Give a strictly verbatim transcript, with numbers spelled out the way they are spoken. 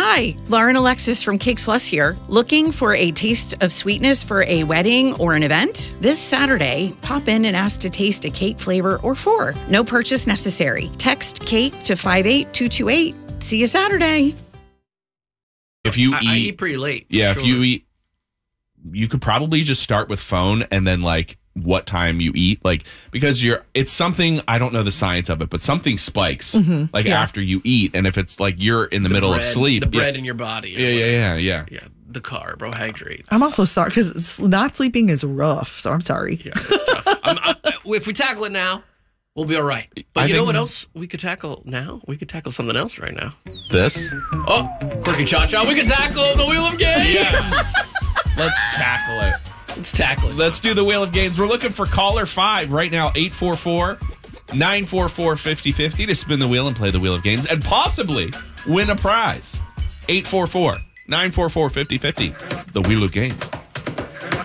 Hi, Lauren Alexis from Cakes Plus here. Looking for a taste of sweetness for a wedding or an event? This Saturday, pop in and ask to taste a cake flavor or four. No purchase necessary. Text cake to five eight two two eight. See you Saturday. If you I, eat, I eat pretty late. Yeah, sure. if you eat, you could probably just start with phone and then like what time you eat, like because you're it's something I don't know the science of it, but something spikes mm-hmm. like yeah. after you eat, and if it's like you're in the, the middle bread, of sleep, the bread yeah. in your body. Yeah, yeah, yeah, yeah, yeah. The carbohydrates. I'm also sorry because not sleeping is rough. So I'm sorry. Yeah, it's tough. I'm, I'm, if we tackle it now, we'll be all right. But I you know what so. else we could tackle now? We could tackle something else right now. This? Oh, quirky cha-cha. We could tackle the Wheel of Games. Yes. Let's tackle it. Let's tackle it. Let's do the Wheel of Games. We're looking for caller five right now, eight four four, nine four four, five oh five oh to spin the wheel and play the Wheel of Games and possibly win a prize. eight four four, nine four four, five oh five oh. The Wheel of Games.